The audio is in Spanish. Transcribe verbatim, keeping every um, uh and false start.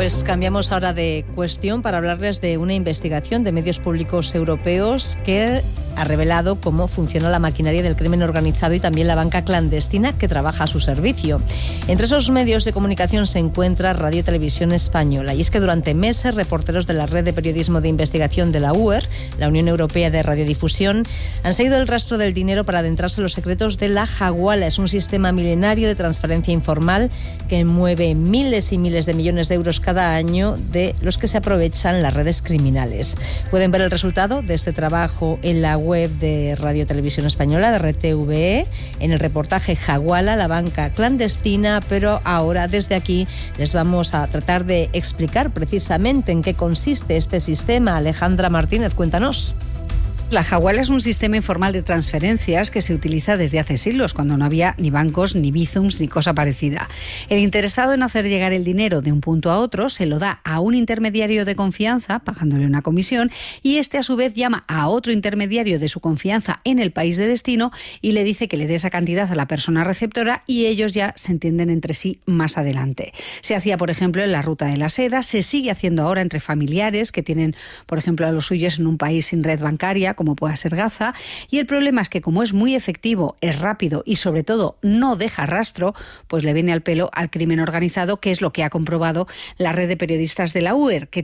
Pues cambiamos ahora de cuestión para hablarles de una investigación de medios públicos europeos que ha revelado cómo funciona la maquinaria del crimen organizado y también la banca clandestina que trabaja a su servicio. Entre esos medios de comunicación se encuentra Radio Televisión Española, y es que durante meses reporteros de la Red de Periodismo de Investigación de la U E R, la Unión Europea de Radiodifusión, han seguido el rastro del dinero para adentrarse en los secretos de la Hawala. Es un sistema milenario de transferencia informal que mueve miles y miles de millones de euros cada año, de los que se aprovechan las redes criminales. Pueden ver el resultado de este trabajo en la web de Radio Televisión Española, de R T V E, en el reportaje Hawala, la banca clandestina, pero ahora desde aquí les vamos a tratar de explicar precisamente en qué consiste este sistema. Alejandra Martínez, cuéntanos. La Hawala es un sistema informal de transferencias que se utiliza desde hace siglos, cuando no había ni bancos, ni bizums, ni cosa parecida. El interesado en hacer llegar el dinero de un punto a otro se lo da a un intermediario de confianza, pagándole una comisión, y este a su vez llama a otro intermediario de su confianza en el país de destino y le dice que le dé esa cantidad a la persona receptora, y ellos ya se entienden entre sí más adelante. Se hacía, por ejemplo, en la ruta de la seda, se sigue haciendo ahora entre familiares que tienen, por ejemplo, a los suyos en un país sin red bancaria, como pueda ser Gaza, y el problema es que como es muy efectivo, es rápido y sobre todo no deja rastro, pues le viene al pelo al crimen organizado, que es lo que ha comprobado la red de periodistas de la U E R, que